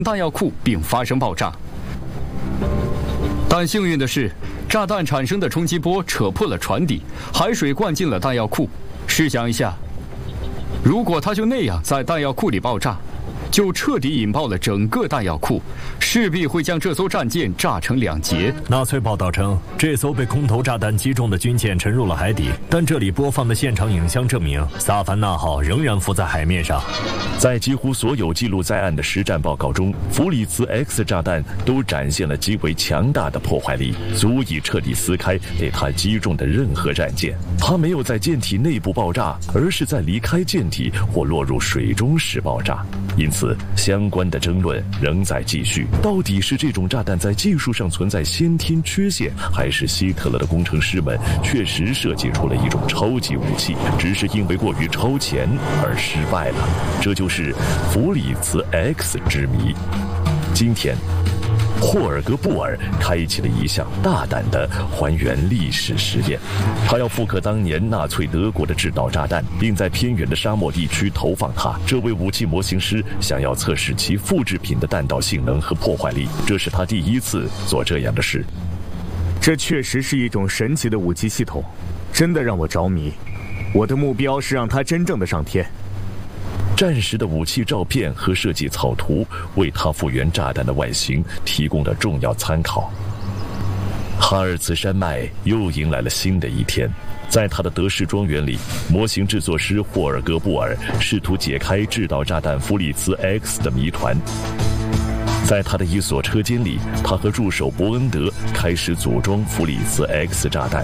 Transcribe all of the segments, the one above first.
弹药库并发生爆炸。但幸运的是，炸弹产生的冲击波扯破了船底，海水灌进了弹药库。试想一下，如果它就那样在弹药库里爆炸，就彻底引爆了整个弹药库，势必会将这艘战舰炸成2截。 纳粹报道称，这艘被空投炸弹击中的军舰沉入了海底，但这里播放的现场影像证明，萨凡纳号仍然浮在海面上。 在几乎所有记录在案的实战报告中，弗里茨 X 炸弹都展现了极为强大的破坏力，足以彻底撕开被它击中的任何战舰。它没有在舰体内部爆炸，而是在离开舰体或落入水中时爆炸。因此，相关的争论仍在继续。到底是这种炸弹在技术上存在先天缺陷，还是希特勒的工程师们确实设计出了一种超级武器，只是因为过于超前而失败了？这就是弗里茨 X 之谜。今天，霍尔格布尔开启了一项大胆的还原历史实验，他要复刻当年纳粹德国的制导炸弹，并在偏远的沙漠地区投放它。这位武器模型师想要测试其复制品的弹道性能和破坏力，这是他第一次做这样的事。 这确实是一种神奇的武器系统，真的让我着迷。我的目标是让它真正的上天。 战时的武器照片和设计草图为他复原炸弹的外形提供了重要参考。哈尔茨山脉又迎来了新的一天，在他的德式庄园里，模型制作师霍尔格布尔试图解开制导炸弹弗里茨 X 的谜团。在他的一所车间里，他和助手伯恩德开始组装弗里茨 X 炸弹。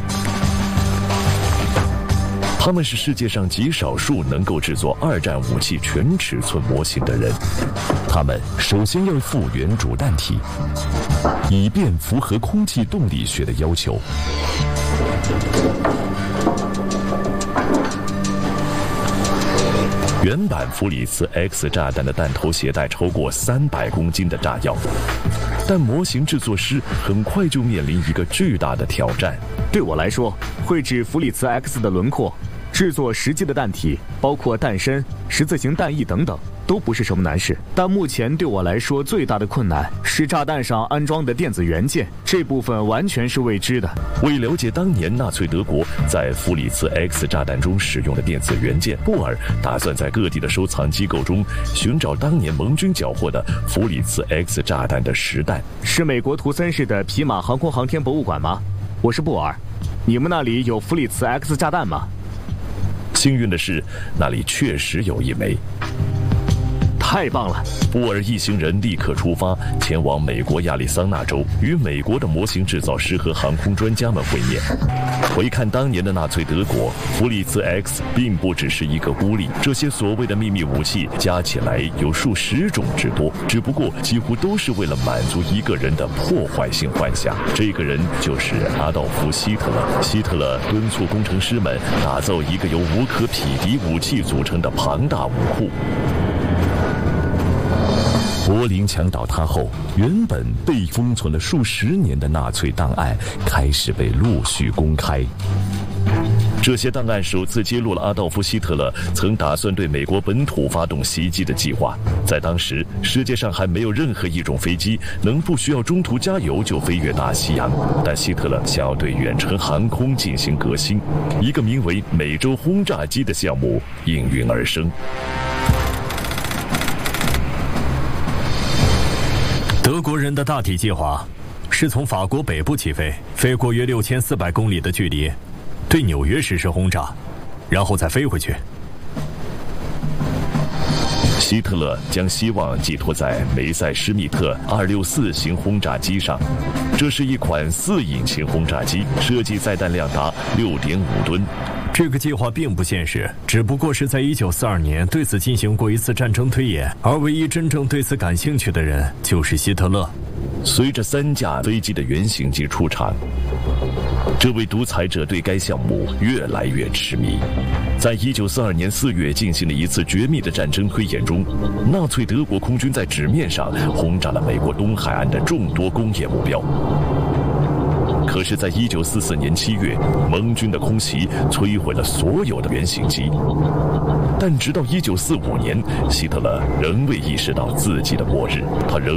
他们是世界上极少数能够制作2战武器全尺寸模型的人。他们首先要复原主弹体，以便符合空气动力学的要求。原版弗里茨 X 炸弹的弹头携带超过300公斤的炸药，但模型制作师很快就面临一个巨大的挑战。 对我来说，绘制弗里茨 X 的轮廓，制作实际的弹体，包括弹身、十字形弹翼等等，都不是什么难事。但目前对我来说最大的困难是炸弹上安装的电子元件，这部分完全是未知的。 为了解当年纳粹德国在弗里茨 X 炸弹中使用的电子元件，布尔打算在各地的收藏机构中寻找当年盟军缴获的弗里茨 X 炸弹的实弹。 是美国图森市的皮马航空航天博物馆吗？我是布尔，你们那里有弗里茨 X 炸弹吗？ 幸运的是，那里确实有一枚。 太棒了！ 布尔一行人立刻出发，前往美国亚利桑那州，与美国的模型制造师和航空专家们会面。回看当年的纳粹德国，弗里茨 X 并不只是一个孤立，这些所谓的秘密武器加起来有数十种之多，只不过几乎都是为了满足一个人的破坏性幻想。这个人就是阿道夫·希特勒。希特勒敦促工程师们打造一个由无可匹敌武器组成的庞大武库。柏林墙倒塌后，原本被封存了数十年的纳粹档案开始被陆续公开。这些档案首次揭露了阿道夫·希特勒曾打算对美国本土发动袭击的计划。在当时，世界上还没有任何一种飞机能不需要中途加油就飞越大西洋，但希特勒想要对远程航空进行革新，一个名为美洲轰炸机的项目应运而生。 德国人的大体计划是从法国北部起飞，飞过约6400公里的距离，对纽约实施轰炸，然后再飞回去。 希特勒将希望寄托在梅塞施密特264型轰炸机上，这是一款4引擎轰炸机，设计载弹量达6.5吨。 这个计划并不现实，只不过是在1942年对此进行过一次战争推演，而唯一真正对此感兴趣的人就是希特勒。 随着3架飞机的原型机出场，这位独裁者对该项目越来越痴迷。在1942年4月进行了一次绝密的战争推演中，纳粹德国空军在纸面上轰炸了美国东海岸的众多工业目标。 可是，在1944年7月，盟军的空袭摧毁了所有的原型机。但直到1945年，希特勒仍未意识到自己的末日，他仍